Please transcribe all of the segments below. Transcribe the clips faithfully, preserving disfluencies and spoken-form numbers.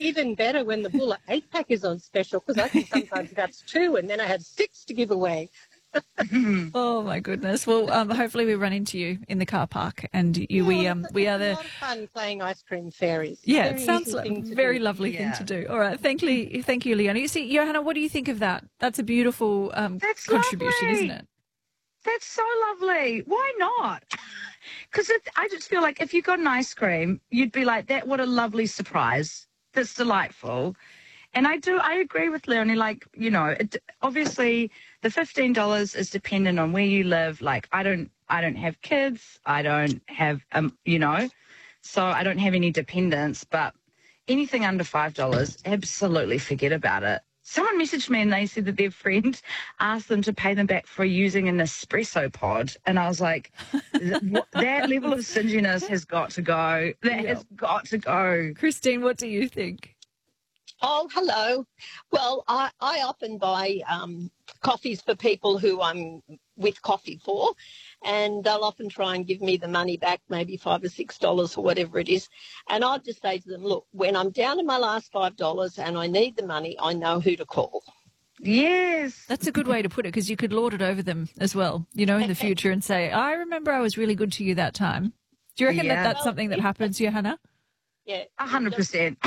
even better when the Bulla eight pack is on special, because I think sometimes that's two, and then I have six to give away. Oh my goodness! Well, um, hopefully we run into you in the car park, and you Yeah, we well, um it's we a are the lot of fun playing ice cream fairies. yeah. Very It sounds easy like thing a to very do. lovely Yeah. thing to do. All right, thank you, thank you, Leonie. You see, Johanna, what do you think of that? That's a beautiful um That's contribution, lovely. isn't it? That's so lovely. Why not? Because I just feel like if you got an ice cream, you'd be like, that, what a lovely surprise. That's delightful. And I do, I agree with Leonie, like, you know, it, obviously the fifteen dollars is dependent on where you live. Like, I don't, I don't have kids. I don't have, um, you know, so I don't have any dependents, but anything under five dollars, absolutely forget about it. Someone messaged me and they said that their friend asked them to pay them back for using an espresso pod. And I was like, th- what- that level of stinginess has got to go. That Yeah. has got to go. Christine, what do you think? Oh, hello. Well, I, I often buy um, coffees for people who I'm with coffee for, and they'll often try and give me the money back, maybe five or six dollars or whatever it is. And I'll just say to them, look, when I'm down to my last five dollars and I need the money, I know who to call. Yes. That's a good way to put it, because you could lord it over them as well, you know, in the future, and say, I remember I was really good to you that time. Do you reckon Yeah. that that's something that happens, Johanna? Yeah. A hundred percent.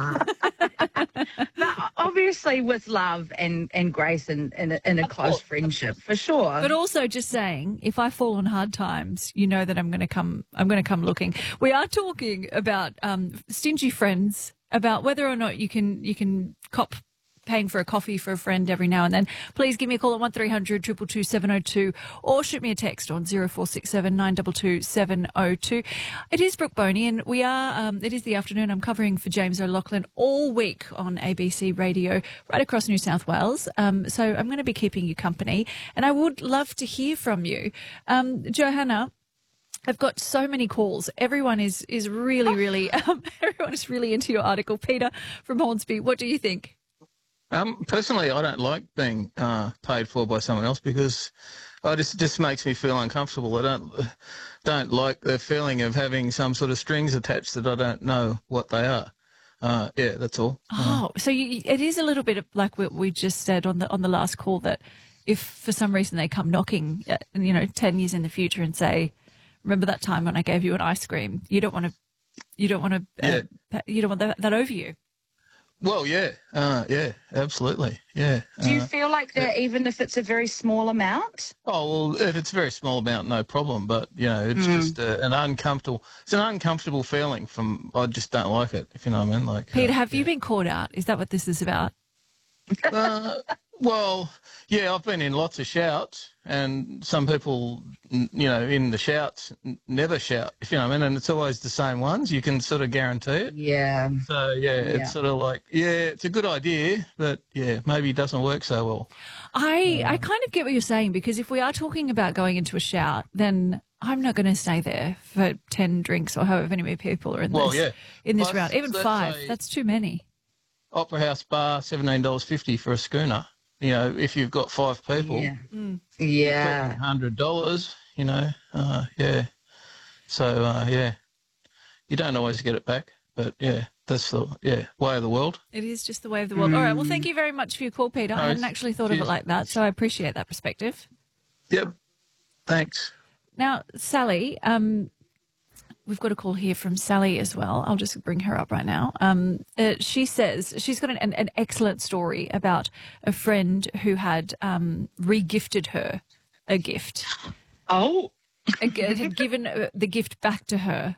But obviously with love and, and grace and, and, a, and a Of close course. friendship, for sure. But also just saying, if I fall on hard times, you know that I'm going to come. I'm going to come looking. We are talking about um, stingy friends, about whether or not you can you can cop paying for a coffee for a friend every now and then. Please give me a call at one three hundred two two two seven oh two or shoot me a text on zero four six seven nine two two seven oh two. It is Brooke Boney, and we are. Um, it is the afternoon. I'm covering for James O'Loughlin all week on A B C Radio right across New South Wales. Um, so I'm going to be keeping you company, and I would love to hear from you, um, Johanna. I've got so many calls. Everyone is is really, really, um, everyone is really into your article. Peter from Hornsby, what do you think? Um, personally, I don't like being uh, paid for by someone else because I just it just makes me feel uncomfortable. I don't don't like the feeling of having some sort of strings attached that I don't know what they are. Uh, yeah, that's all. Oh, so you, it is a little bit of like what we just said on the on the last call, that if for some reason they come knocking, uh, you know, ten years in the future and say, "Remember that time when I gave you an ice cream?" You don't want to, you don't want to, uh, Yeah. you don't want that, that over you. Well, yeah, uh, yeah, absolutely, yeah. Do you Uh, feel like that even if it's a very small amount? Oh, well, if it's a very small amount, no problem. But, you know, it's Mm. just uh, an uncomfortable, it's an uncomfortable feeling from, I just don't like it, if you know what I mean. Like, Peter, uh, have you been caught out? Is that what this is about? uh, well, yeah, I've been in lots of shouts, and some people, n- you know, in the shouts n- never shout, if you know what I mean, and it's always the same ones. You can sort of guarantee it. Yeah. So, yeah, Yeah. it's sort of like, yeah, it's a good idea, but, yeah, maybe it doesn't work so well. I I kind of get what you're saying, because if we are talking about going into a shout, then I'm not going to stay there for ten drinks or however many people are in Well, this yeah. in this Plus, round. Even let's five, say- that's too many. Opera House Bar, seventeen dollars fifty for a schooner. You know, if you've got five people. Yeah. Mm. Yeah. hundred dollars, you know, uh, yeah. So uh, yeah, you don't always get it back, but yeah, that's the yeah way of the world. It is just the way of the world. All right. Well, thank you very much for your call, Peter. I No, hadn't actually thought of cheers. it like that, so I appreciate that perspective. Yep. Thanks. Now, Sally, um, we've got a call here from Sally as well. I'll just bring her up right now. Um, uh, she says she's got an, an, an excellent story about a friend who had um, re-gifted her a gift. Oh. A, had given uh, the gift back to her.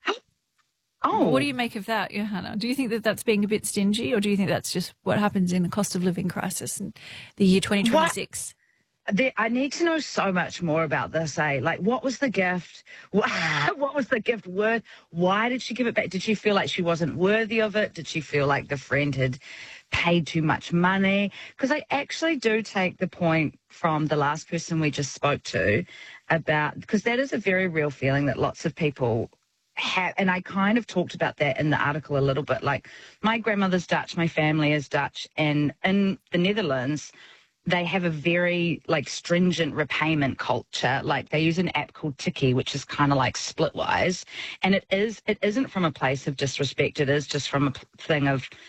Oh. What do you make of that, Johanna? Do you think that that's being a bit stingy, or do you think that's just what happens in the cost of living crisis in the year twenty twenty-six? There, I need to know so much more about this, eh? Like, what was the gift? What, what was the gift worth? Why did she give it back? Did she feel like she wasn't worthy of it? Did she feel like the friend had paid too much money? Because I actually do take the point from the last person we just spoke to about, because that is a very real feeling that lots of people have, and I kind of talked about that in the article a little bit. Like, my grandmother's Dutch, my family is Dutch, and in the Netherlands, they have a very, like, stringent repayment culture. Like, they use an app called Tiki, which is kind of like Splitwise. And it is, it isn't from a place of disrespect. It is just from a p- thing of